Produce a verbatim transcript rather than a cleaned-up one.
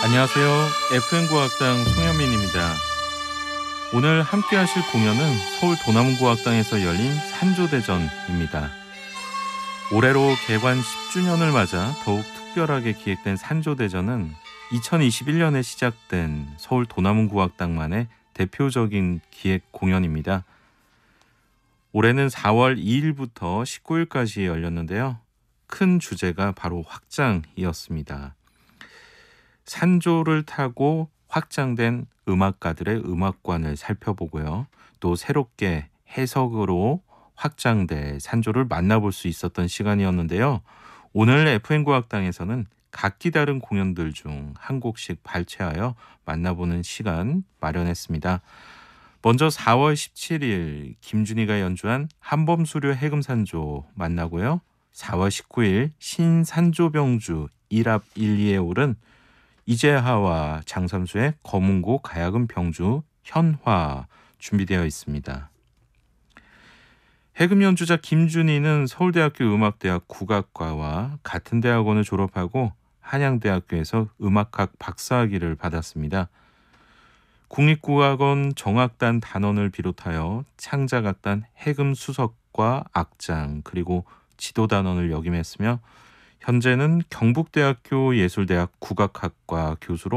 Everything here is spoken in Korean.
안녕하세요. 에프엠 국악당 송현민입니다. 오늘 함께 하실 공연은 서울 도남구악당에서 열린 산조대전입니다. 올해로 개관 십 주년을 맞아 더욱 특별하게 기획된 산조대전은 이천이십일 년에 시작된 서울 도남구악당만의 대표적인 기획 공연입니다. 올해는 사월 이일부터 십구일까지 열렸는데요. 큰 주제가 바로 확장이었습니다. 산조를 타고 확장된 음악가들의 음악관을 살펴보고요. 또 새롭게 해석으로 확장된 산조를 만나볼 수 있었던 시간이었는데요. 오늘 에프엠 국악당에서는 각기 다른 공연들 중 한 곡씩 발췌하여 만나보는 시간 마련했습니다. 먼저 사월 십칠일 김준희가 연주한 한범수료 해금산조 만나고요. 사월 십구일 신산조병주 일합 일이에 오른 이재하와 장삼수의 검은고 가야금 병주 현화 준비되어 있습니다. 해금 연주자 김준희는 서울대학교 음악대학 국악과와 같은 대학원을 졸업하고 한양대학교에서 음악학 박사학위를 받았습니다. 국립국악원 정악단 단원을 비롯하여 창작악단 해금 수석과 악장 그리고 지도단원을 역임했으며 현재는 경북대학교 예술대학 국악학과 교수로